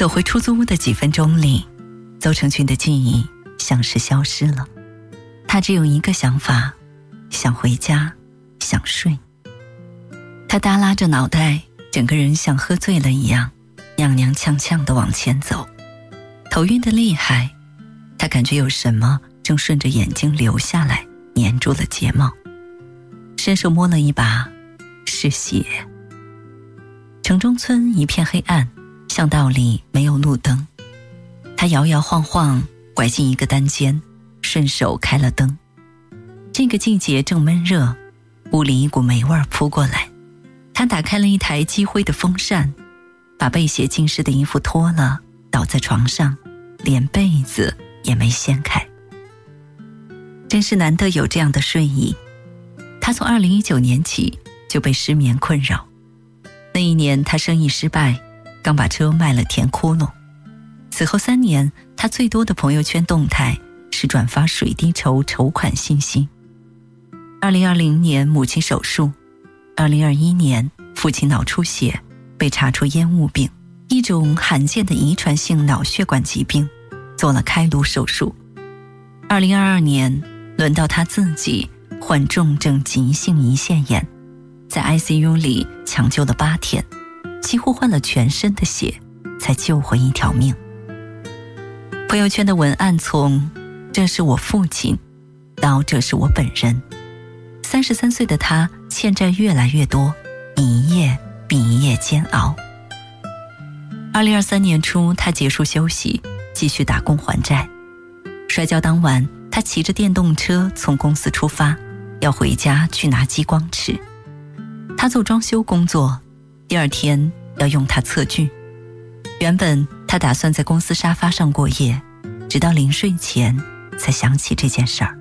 走回出租屋的几分钟里，邹成俊的记忆像是消失了。他只有一个想法，想回家，想睡。他耷拉着脑袋，整个人像喝醉了一样，踉踉跄跄地往前走，头晕得厉害。他感觉有什么正顺着眼睛流下来，粘住了睫毛。伸手摸了一把，是血。城中村一片黑暗，巷道里没有路灯。他摇摇晃晃拐进一个单间，顺手开了灯。这个季节正闷热，屋里一股霉味扑过来。他打开了一台积灰的风扇，把被血浸湿的衣服脱了，倒在床上，连被子也没掀开。真是难得有这样的睡意。他从2019年起就被失眠困扰。那一年他生意失败，刚把车卖了填窟窿。此后3年，他最多的朋友圈动态是转发水滴筹筹款信息。2020年母亲手术，2021年父亲脑出血，被查出烟雾病，一种罕见的遗传性脑血管疾病，做了开颅手术。2022年轮到他自己患重症急性胰腺炎，在 ICU 里抢救了8天，几乎换了全身的血才救回一条命。朋友圈的文案从这是我父亲到这是我本人。33岁的他欠债越来越多，一夜比一夜煎熬。2023年初，他结束休息，继续打工还债。摔跤当晚，他骑着电动车从公司出发，要回家去拿激光吃。他做装修工作，第2天要用它测距。原本他打算在公司沙发上过夜，直到临睡前才想起这件事儿。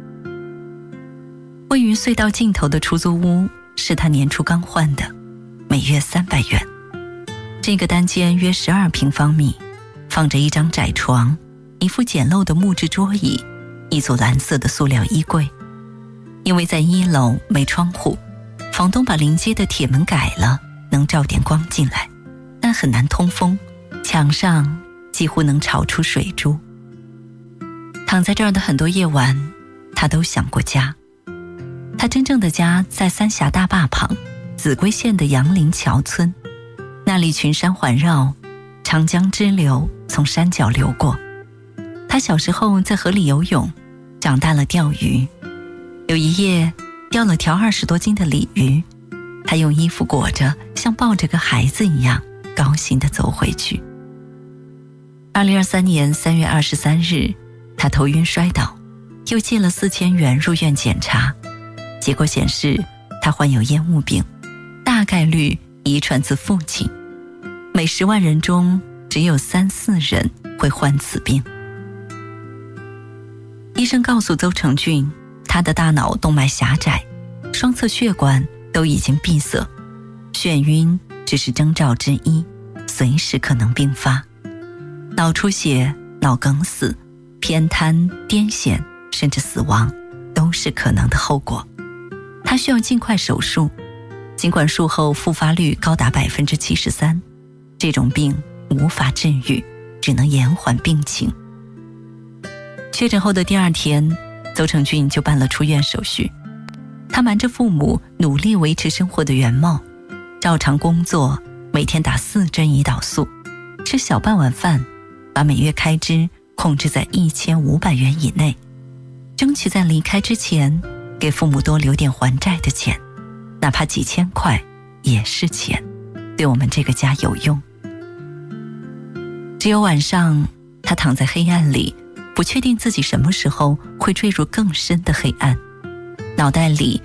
位于隧道尽头的出租屋是他年初刚换的，每月300元。这个单间约12平方米，放着一张窄床，一副简陋的木质桌椅，一组蓝色的塑料衣柜。因为在1楼没窗户，房东把临街的铁门改了，能照点光进来，但很难通风，墙上几乎能炒出水珠。躺在这儿的很多夜晚，他都想过家。他真正的家在三峡大坝旁，秭归县的杨林桥村，那里群山环绕，长江支流从山脚流过。他小时候在河里游泳，长大了钓鱼。有一夜钓了条20多斤的鲤鱼，他用衣服裹着，像抱着个孩子一样高兴地走回去。2023年3月23日，他头晕摔倒，又借了4000元入院检查，结果显示他患有烟雾病，大概率遗传自父亲，每10万人中只有3-4人会患此病。医生告诉邹成俊，他的大脑动脉狭窄，双侧血管都已经闭塞，眩晕只是征兆之一，随时可能并发。脑出血、脑梗死、偏瘫、癫痫甚至死亡都是可能的后果。他需要尽快手术，尽管术后复发率高达73%，这种病无法治愈，只能延缓病情。确诊后的第2天，邹成俊就办了出院手续。他瞒着父母，努力维持生活的原貌，照常工作，每天打4针胰岛素，吃小半碗饭，把每月开支控制在1500元以内，争取在离开之前给父母多留点还债的钱，哪怕几千块也是钱，对我们这个家有用。只有晚上，他躺在黑暗里，不确定自己什么时候会坠入更深的黑暗，脑袋里